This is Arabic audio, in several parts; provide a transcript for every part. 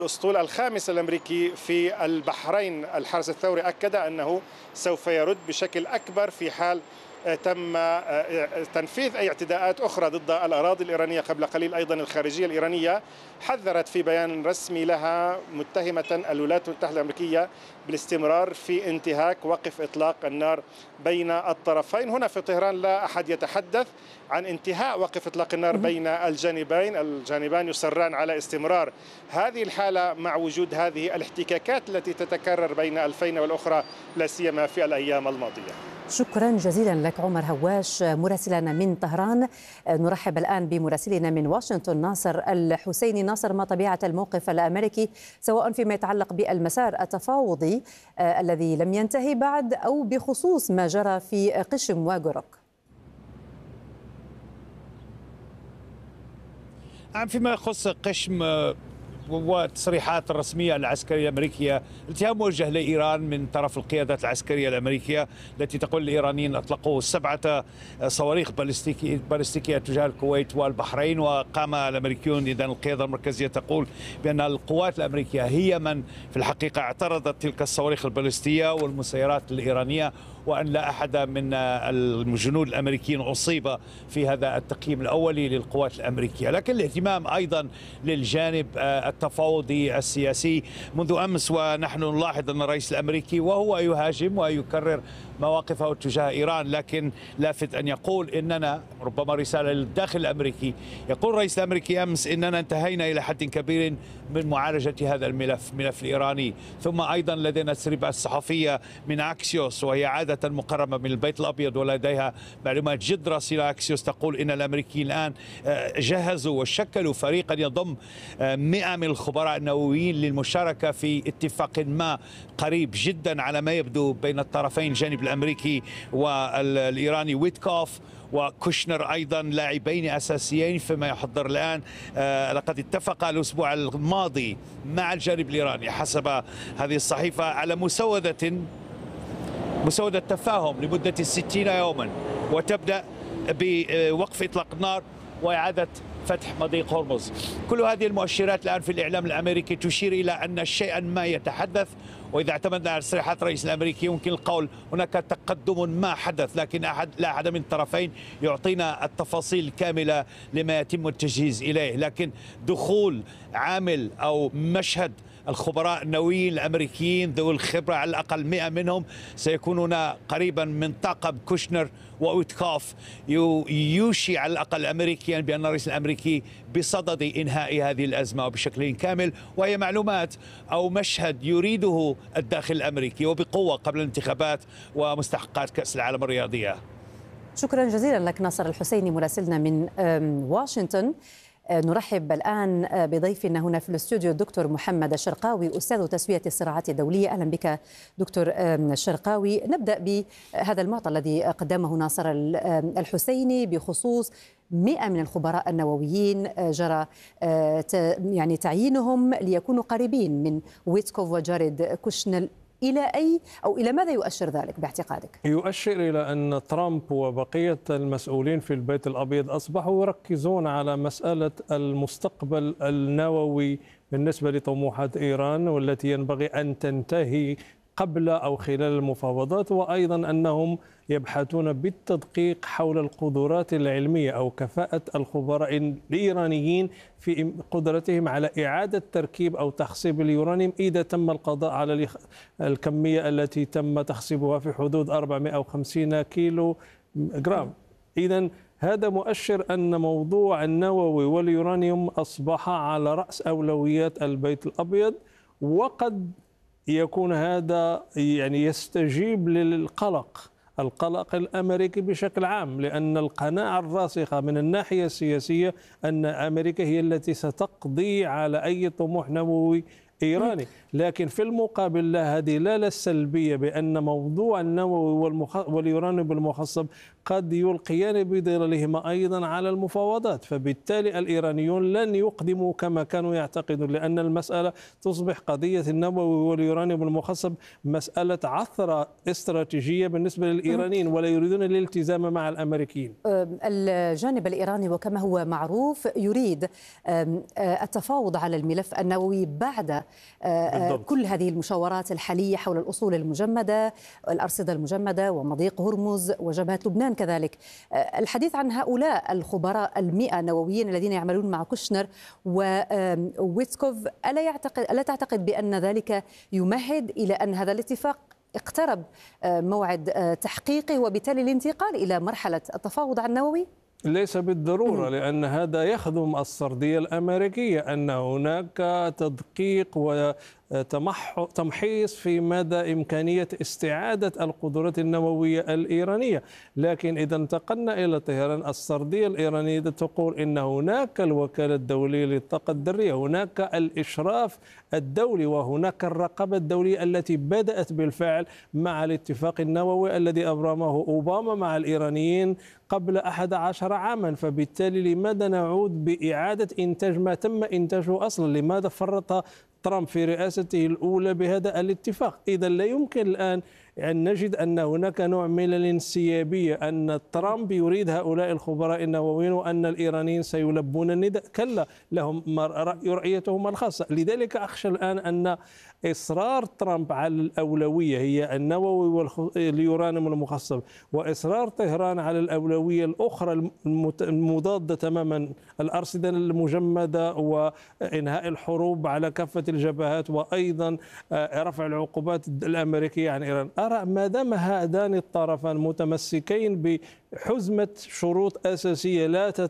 الأسطول الخامس الأمريكي في البحرين الحرس الثوري أكد أنه سوف يرد بشكل أكبر في حال تم تنفيذ أي اعتداءات أخرى ضد الأراضي الإيرانية. قبل قليل أيضا الخارجية الإيرانية حذرت في بيان رسمي لها متهمة الولايات المتحدة الأمريكية بالاستمرار في انتهاك وقف إطلاق النار بين الطرفين. هنا في طهران لا أحد يتحدث عن انتهاء وقف إطلاق النار بين الجانبان يصران على استمرار هذه الحالة مع وجود هذه الاحتكاكات التي تتكرر بين الفين والأخرى لا سيما في الأيام الماضية. شكرا جزيلا لك عمر هواش مراسلنا من طهران. نرحب الآن بمراسلنا من واشنطن ناصر الحسيني. ناصر، ما طبيعة الموقف الأمريكي سواء فيما يتعلق بالمسار التفاوضي الذي لم ينتهي بعد أو بخصوص ما جرى في قشم وجورك؟ فيما يخص قشم والتصريحات الرسمية العسكرية الأمريكية، الاتهام موجه لإيران من طرف القيادات العسكرية الأمريكية التي تقول الإيرانيين أطلقوا 7 صواريخ باليستيكية تجاه الكويت والبحرين. وقام الأمريكيون، إذن القيادة المركزية تقول بأن القوات الأمريكية هي من في الحقيقة اعترضت تلك الصواريخ الباليستية والمسيرات الإيرانية، وأن لا أحد من الجنود الأمريكيين أصيب في هذا التقييم الأولي للقوات الأمريكية. لكن الاهتمام أيضا للجانب التفاوضي السياسي منذ أمس، ونحن نلاحظ أن الرئيس الأمريكي وهو يهاجم ويكرر مواقفه تجاه إيران، لكن لافت أن يقول إننا، ربما رسالة للداخل الأمريكي، يقول الرئيس الأمريكي أمس إننا انتهينا إلى حد كبير من معالجة هذا الملف الإيراني. ثم أيضا لدينا التسريبات الصحفية من أكسيوس، وهي عادة مقربة من البيت الأبيض ولديها معلومات جد راسلة. أكسيوس تقول إن الأمريكيين الآن جهزوا وشكلوا فريقا يضم 100 من الخبراء النوويين للمشاركة في اتفاق ما قريب جدا على ما يبدو بين الطرفين، الجانب الأمريكي والإيراني. ويتكوف وكوشنر أيضا لاعبين أساسيين فيما يحضر الآن. لقد اتفق الأسبوع الماضي مع الجانب الإيراني حسب هذه الصحيفة على مسودة تفاهم لمدة 60 يوما، وتبدأ بوقف إطلاق النار وإعادة فتح مضيق هرمز. كل هذه المؤشرات الآن في الإعلام الأمريكي تشير إلى أن شيئا ما يتحدث، وإذا اعتمدنا على تصريحات الرئيس الأمريكي يمكن القول هناك تقدم ما حدث، لكن لا أحد من الطرفين يعطينا التفاصيل الكاملة لما يتم التجهيز إليه. لكن دخول عامل أو مشهد الخبراء النوويين الأمريكيين ذوي الخبرة، على الأقل 100 منهم سيكونون قريبا من طاقم كوشنر وويتكوف، يوشي على الأقل أمريكيا بأن الرئيس الأمريكي بصدد إنهاء هذه الأزمة وبشكل كامل، وهي معلومات أو مشهد يريده الداخل الأمريكي وبقوة قبل الانتخابات ومستحقات كأس العالم الرياضية. شكرا جزيلا لك ناصر الحسيني مراسلنا من واشنطن. نرحب الآن بضيفنا هنا في الاستوديو الدكتور محمد الشرقاوي، أستاذ تسوية الصراعات الدولية. أهلا بك دكتور الشرقاوي. نبدأ بهذا المعطى الذي قدمه ناصر الحسيني بخصوص 100 من الخبراء النوويين جرى يعني تعيينهم ليكونوا قريبين من ويتكوف وجاريد كوشنر. إلى أي أو إلى ماذا يؤشر ذلك باعتقادك؟ يؤشر إلى أن ترامب وبقية المسؤولين في البيت الأبيض أصبحوا يركزون على مسألة المستقبل النووي بالنسبة لطموحات إيران، والتي ينبغي أن تنتهي قبل أو خلال المفاوضات، وأيضا أنهم يبحثون بالتدقيق حول القدرات العلمية أو كفاءة الخبراء الإيرانيين في قدرتهم على إعادة تركيب أو تخصيب اليورانيوم إذا تم القضاء على الكمية التي تم تخصيبها في حدود 450 كيلو جرام. إذن هذا مؤشر أن موضوع النووي واليورانيوم أصبح على رأس أولويات البيت الأبيض، وقد يكون هذا يعني يستجيب للقلق الأمريكي بشكل عام، لأن القناعة الراسخة من الناحية السياسية أن أمريكا هي التي ستقضي على أي طموح نووي إيراني. لكن في المقابل لا، هذه لا السلبية بأن موضوع النووي واليورانيوم المخصب قد يلقيان بظلالهما أيضا على المفاوضات، فبالتالي الإيرانيون لن يقدموا كما كانوا يعتقدون، لأن المسألة تصبح قضية النووي واليورانيوم المخصب مسألة عثرة استراتيجية بالنسبة للإيرانيين، ولا يريدون الالتزام مع الأمريكيين. الجانب الإيراني وكما هو معروف يريد التفاوض على الملف النووي بعد كل هذه المشاورات الحالية حول الأصول المجمدة، الأرصدة المجمدة ومضيق هرمز وجبهة لبنان كذلك. الحديث عن هؤلاء الخبراء 100 نوويين الذين يعملون مع كوشنر وويتكوف، ألا تعتقد بأن ذلك يمهد إلى أن هذا الاتفاق اقترب موعد تحقيقه وبالتالي الانتقال إلى مرحلة التفاوض عن النووي؟ ليس بالضرورة، لأن هذا يخدم السردية الأمريكية أن هناك تدقيق وتمحيص في مدى إمكانية استعادة القدرات النووية الإيرانية. لكن إذا انتقلنا إلى طهران، السردية الإيرانية تقول إن هناك الوكالة الدولية للطاقة الذرية، هناك الإشراف الدولي، وهناك الرقابة الدولية التي بدأت بالفعل مع الاتفاق النووي الذي أبرمه أوباما مع الإيرانيين قبل 11 عاما. فبالتالي لماذا نعود بإعادة إنتاج ما تم إنتاجه أصلا؟ لماذا فرط ترامب في رئاسته الأولى بهذا الاتفاق؟ إذا لا يمكن الآن أن نجد أن هناك نوع من الانسيابية، أن ترامب يريد هؤلاء الخبراء النوويين وأن الإيرانيين سيلبون النداء. كلا، لهم رؤيتهم الخاصة. لذلك أخشى الآن أن إصرار ترامب على الأولوية هي النووي واليورانيوم المخصب، وإصرار طهران على الأولوية الأخرى المضادة تماما، الأرصدة المجمدة وإنهاء الحروب على كافة الجبهات، وأيضا رفع العقوبات الأمريكية عن إيران. أرى ما دام هذان الطرفان متمسكين بحزمة شروط أساسية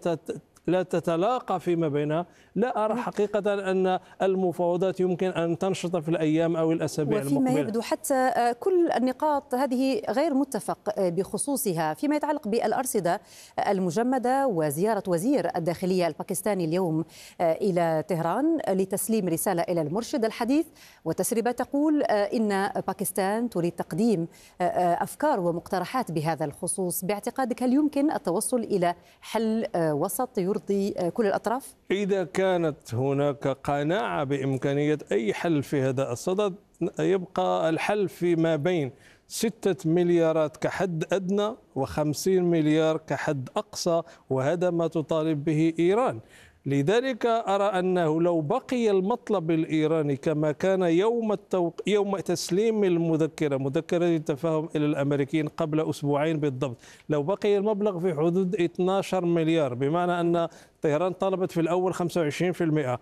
لا تتلاقى فيما بينها، لا أرى حقيقة أن المفاوضات يمكن أن تنشط في الأيام أو الأسابيع المقبلة. وفيما يبدو حتى كل النقاط هذه غير متفق بخصوصها فيما يتعلق بالأرصدة المجمدة وزيارة وزير الداخلية الباكستاني اليوم إلى طهران لتسليم رسالة إلى المرشد الحديث، وتسريبات تقول إن باكستان تريد تقديم أفكار ومقترحات بهذا الخصوص. باعتقادك هل يمكن التوصل إلى حل وسط يرضي كل الأطراف؟ إذا كانت هناك قناعة بإمكانية أي حل في هذا الصدد، يبقى الحل فيما بين 6 مليارات كحد أدنى و50 مليار كحد أقصى، وهذا ما تطالب به إيران. لذلك أرى أنه لو بقي المطلب الإيراني كما كان يوم تسليم مذكرة التفاهم إلى الأمريكيين قبل أسبوعين بالضبط، لو بقي المبلغ في حدود 12 مليار، بمعنى أن طهران طلبت في الأول 25%،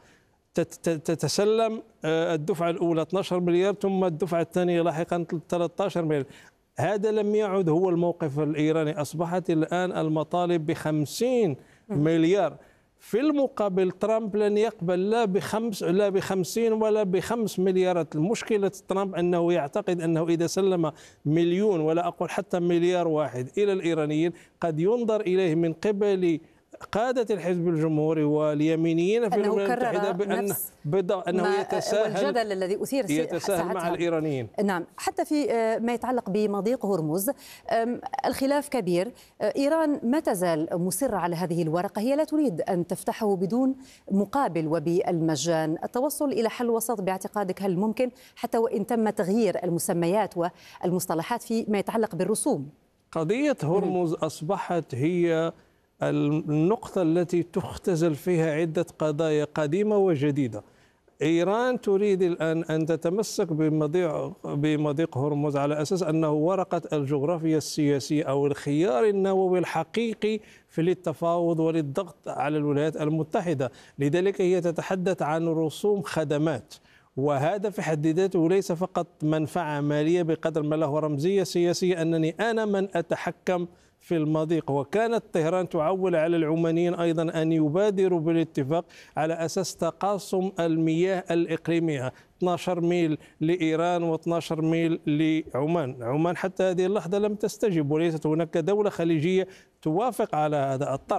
تتسلم الدفعة الأولى 12 مليار ثم الدفعة الثانية لاحقا 13 مليار. هذا لم يعد هو الموقف الإيراني، أصبحت الآن المطالب ب50 مليار. في المقابل ترامب لن يقبل لا ب50 ولا ب5 مليارات. المشكلة ترامب أنه يعتقد أنه إذا سلم مليون ولا أقول حتى مليار واحد إلى الإيرانيين قد ينظر إليه من قبل قادة الحزب الجمهوري واليمينيين في الولايات المتحدة بأنه والجدل الذي يتساهل مع الإيرانيين. نعم، حتى في ما يتعلق بمضيق هرمز الخلاف كبير. إيران ما تزال مصرة على هذه الورقة، هي لا تريد أن تفتحه بدون مقابل وبالمجان. التوصل إلى حل وسط باعتقادك هل ممكن، حتى وإن تم تغيير المسميات والمصطلحات في ما يتعلق بالرسوم؟ قضية هرمز أصبحت هي النقطة التي تختزل فيها عدة قضايا قديمة وجديدة. إيران تريد الآن أن تتمسك بمضيق هرمز على أساس أنه ورقة الجغرافيا السياسية أو الخيار النووي الحقيقي في التفاوض وللضغط على الولايات المتحدة. لذلك هي تتحدث عن رسوم خدمات، وهذا في حد ذاته ليس فقط منفعة مالية بقدر ما له رمزية سياسية، أنني أنا من أتحكم في المضيق. وكانت طهران تعول على العمانيين أيضا أن يبادروا بالاتفاق على أساس تقاسم المياه الإقليمية، 12 ميل لإيران و12 ميل لعمان. عمان حتى هذه اللحظة لم تستجب، وليست هناك دولة خليجية توافق على هذا الطرح.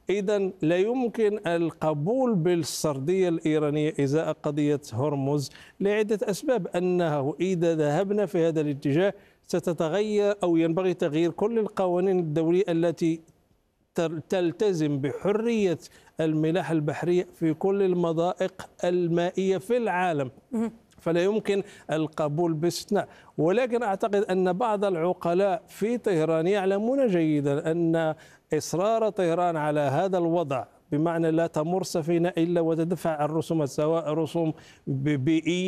إذن لا يمكن القبول بالسردية الإيرانية إزاء قضية هرمز لعدة أسباب. أنه إذا ذهبنا في هذا الاتجاه ستتغير أو ينبغي تغيير كل القوانين الدولية التي تلتزم بحرية الملاحة البحرية في كل المضائق المائية في العالم، فلا يمكن القبول باستثناء. ولكن أعتقد أن بعض العقلاء في طهران يعلمون جيدا أن إصرار طهران على هذا الوضع، بمعنى لا تمر سفينة إلا وتدفع الرسوم، سواء رسوم بيئية